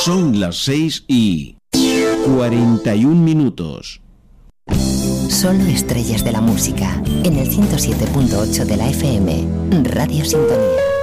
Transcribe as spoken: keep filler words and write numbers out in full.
Son las seis y cuarenta y un minutos. Solo estrellas de la música en el ciento siete punto ocho de la F M, Radio Sintonía.